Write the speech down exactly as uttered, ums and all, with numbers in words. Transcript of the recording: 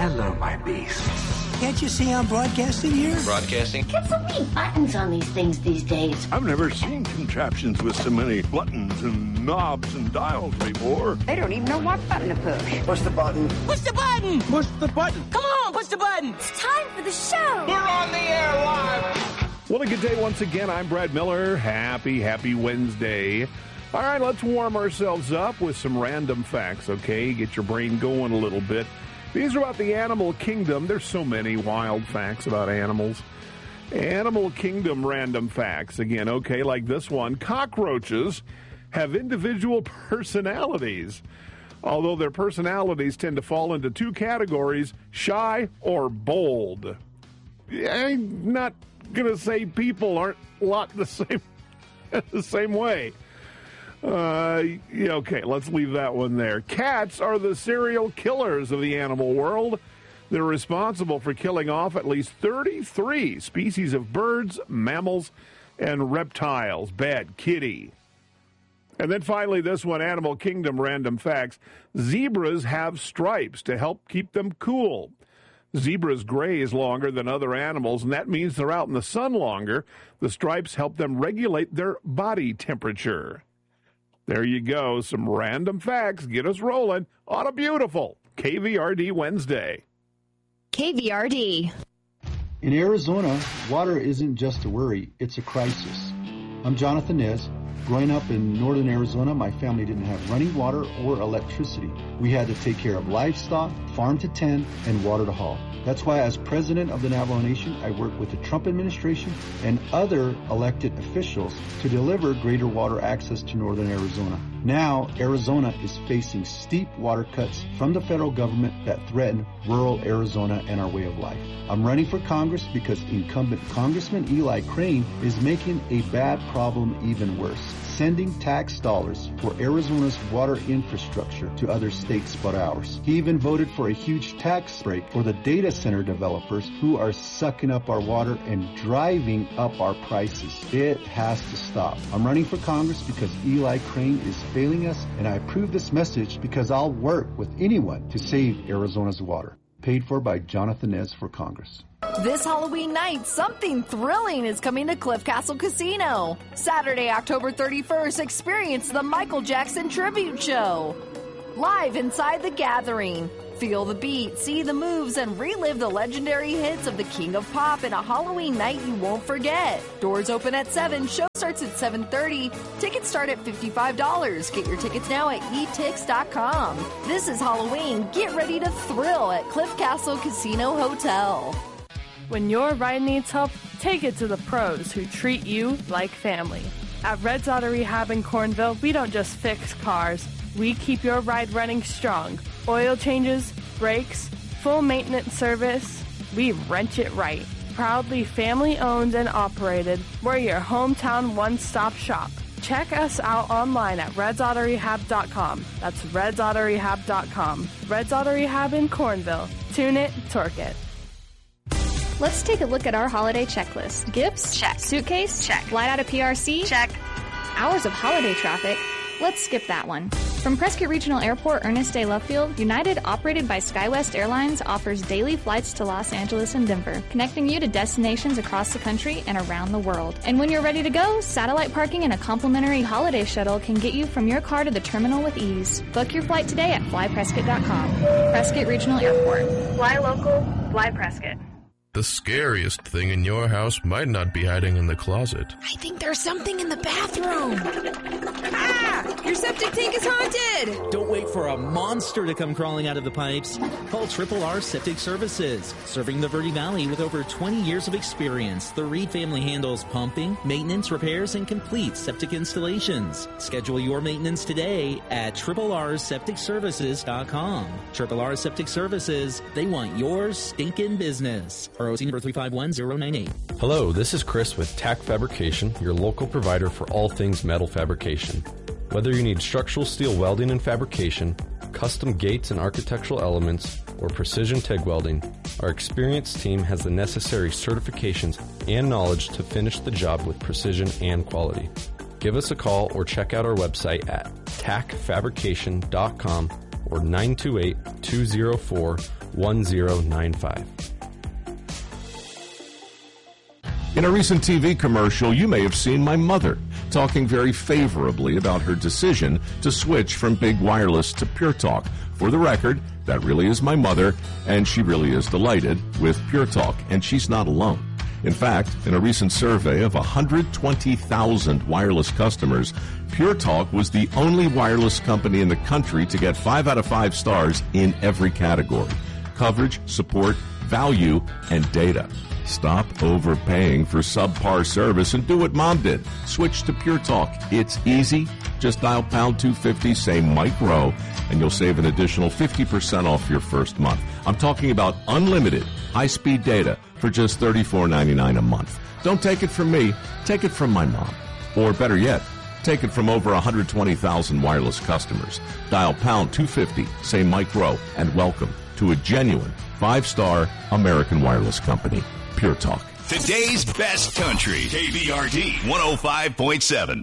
Hello, my beasts. Can't you see I'm broadcasting here? Broadcasting? Get so many buttons on these things these days. I've never seen contraptions with so many buttons and knobs and dials before. They don't even know what button to push. Push the button. Push the button! Push the button. Come on, push the button! It's time for the show. We're on the air live. Well, a good day once again. I'm Brad Miller. Happy, happy Wednesday. All right, let's warm ourselves up with some random facts, okay? Get your brain going a little bit. These are about the animal kingdom. There's so many wild facts about animals. Animal kingdom random facts. Again, okay, like this one. Cockroaches have individual personalities, although their personalities tend to fall into two categories, shy or bold. I'm not going to say people aren't a lot the same, the same way. Uh, yeah, okay, let's leave that one there. Cats are the serial killers of the animal world. They're responsible for killing off at least thirty-three species of birds, mammals, and reptiles. Bad kitty. And then finally, this one, Animal Kingdom random facts. Zebras have stripes to help keep them cool. Zebras graze longer than other animals, and that means they're out in the sun longer. The stripes help them regulate their body temperature. There you go. Some random facts. Get us rolling on a beautiful K V R D Wednesday. K V R D. In Arizona, water isn't just a worry, it's a crisis. I'm Jonathan Nez. Growing up in northern Arizona, my family didn't have running water or electricity. We had to take care of livestock, farm to tend, and water to haul. That's why as president of the Navajo Nation, I work with the Trump administration and other elected officials to deliver greater water access to northern Arizona. Now, Arizona is facing steep water cuts from the federal government that threaten rural Arizona and our way of life. I'm running for Congress because incumbent Congressman Eli Crane is making a bad problem even worse, sending tax dollars for Arizona's water infrastructure to other states but ours. He even voted for a huge tax break for the data center developers who are sucking up our water and driving up our prices. It has to stop. I'm running for Congress because Eli Crane is failing us, and I approve this message because I'll work with anyone to save Arizona's water. Paid for by Jonathan Nez for Congress. This Halloween night, something thrilling is coming to Cliff Castle Casino. Saturday, October thirty-first, experience the Michael Jackson Tribute Show. Live inside the gathering. Feel the beat, see the moves, and relive the legendary hits of the King of Pop in a Halloween night you won't forget. Doors open at seven, show starts at seven thirty. Tickets start at fifty-five dollars. Get your tickets now at e tix dot com. This is Halloween. Get ready to thrill at Cliff Castle Casino Hotel. When your ride needs help, take it to the pros who treat you like family. At Red's Auto Rehab in Cornville, we don't just fix cars. We keep your ride running strong. Oil changes, brakes, full maintenance service. We wrench it right. Proudly family-owned and operated, we're your hometown one-stop shop. Check us out online at reds auto rehab dot com. That's reds auto rehab dot com. Red's Auto Rehab in Cornville. Tune it, torque it. Let's take a look at our holiday checklist. Gifts? Check. Suitcase? Check. Flight out of P R C? Check. Hours of holiday traffic? Let's skip that one. From Prescott Regional Airport, Ernest A. Love Field, United, operated by SkyWest Airlines, offers daily flights to Los Angeles and Denver, connecting you to destinations across the country and around the world. And when you're ready to go, satellite parking and a complimentary holiday shuttle can get you from your car to the terminal with ease. Book your flight today at fly prescott dot com. Prescott Regional Airport. Fly local, fly Prescott. The scariest thing in your house might not be hiding in the closet. I think there's something in the bathroom. Ah! Your septic tank is haunted! Don't wait for a monster to come crawling out of the pipes. Call Triple R Septic Services. Serving the Verde Valley with over twenty years of experience, the Reed family handles pumping, maintenance, repairs, and complete septic installations. Schedule your maintenance today at triple r septic services dot com. Triple R Septic Services, they want your stinking business. R O C number three five one zero nine eight. Hello, this is Chris with Tack Fabrication, your local provider for all things metal fabrication. Whether you need structural steel welding and fabrication, custom gates and architectural elements, or precision TIG welding, our experienced team has the necessary certifications and knowledge to finish the job with precision and quality. Give us a call or check out our website at tack fabrication dot com or nine two eight, two zero four, one zero nine five. In a recent T V commercial, you may have seen my mother talking very favorably about her decision to switch from Big Wireless to Pure Talk. For the record, that really is my mother, and she really is delighted with Pure Talk, and she's not alone. In fact, in a recent survey of one hundred twenty thousand wireless customers, Pure Talk was the only wireless company in the country to get five out of five stars in every category: coverage, support, value, and data. Stop overpaying for subpar service and do what Mom did. Switch to Pure Talk. It's easy. Just dial pound two fifty, say Mike Rowe, and you'll save an additional fifty percent off your first month. I'm talking about unlimited high-speed data for just thirty-four ninety-nine a month. Don't take it from me. Take it from my mom. Or better yet, take it from over one hundred twenty thousand wireless customers. Dial pound two fifty, say Mike Rowe, and welcome to a genuine five-star American wireless company. Pure Talk. Today's best country. K B R D one oh five point seven.